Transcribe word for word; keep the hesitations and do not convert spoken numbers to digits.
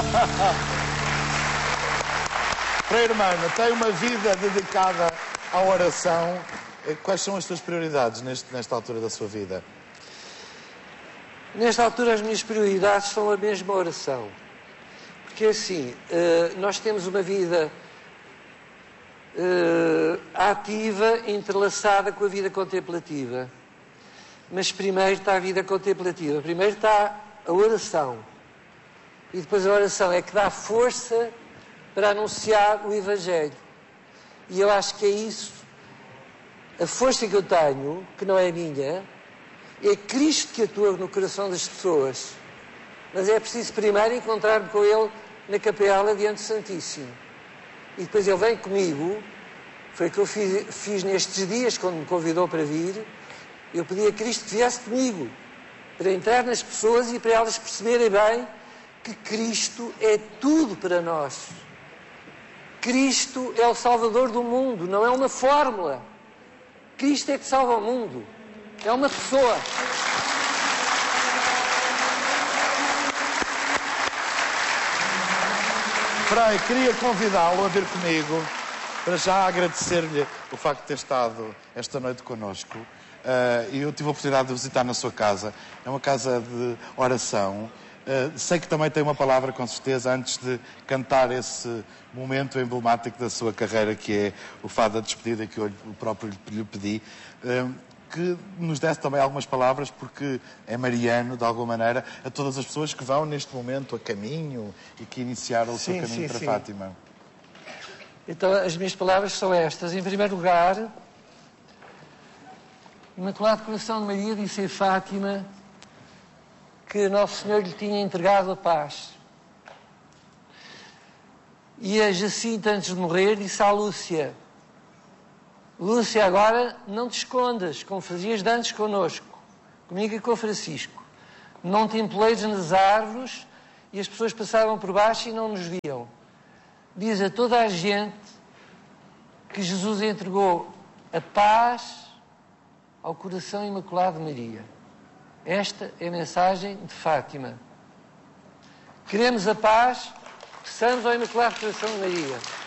Frei Hermano, tem uma vida dedicada à oração. Quais são as suas prioridades neste, nesta altura da sua vida? Nesta altura as minhas prioridades são a mesma oração. Porque assim, nós temos uma vida ativa, entrelaçada com a vida contemplativa. Mas primeiro está a vida contemplativa. Primeiro está a oração. E depois a oração é que dá força para anunciar o Evangelho. E eu acho que é isso. A força que eu tenho, que não é minha, é Cristo que atua no coração das pessoas. Mas é preciso primeiro encontrar-me com Ele na capela diante do Santíssimo. E depois Ele vem comigo. Foi o que eu fiz, fiz nestes dias, quando me convidou para vir. Eu pedi a Cristo que viesse comigo, para entrar nas pessoas e para elas perceberem bem que Cristo é tudo para nós. Cristo é o Salvador do mundo, não é uma fórmula. Cristo é que salva o mundo. É uma pessoa. Frei, queria convidá-lo a vir comigo para já agradecer-lhe o facto de ter estado esta noite connosco. Uh, eu tive a oportunidade de visitar na sua casa. É uma casa de oração. Uh, sei que também tem uma palavra, com certeza, antes de cantar esse momento emblemático da sua carreira, que é o fado da despedida, que eu o próprio lhe pedi, uh, que nos desse também algumas palavras, porque é mariano, de alguma maneira, a todas as pessoas que vão neste momento a caminho e que iniciaram o sim, seu caminho sim, para sim. Fátima. Então, as minhas palavras são estas. Em primeiro lugar, Imaculado Coração de Maria disse a Fátima que Nosso Senhor lhe tinha entregado a paz. E a Jacinta, antes de morrer, disse à Lúcia: Lúcia, agora não te escondas, como fazias de antes connosco, comigo e com o Francisco. Não te empoleires nas árvores. E as pessoas passavam por baixo e não nos viam. Diz a toda a gente que Jesus entregou a paz ao coração imaculado de Maria. Esta é a mensagem de Fátima. Queremos a paz, peçamos ao Imaculado Coração de Maria.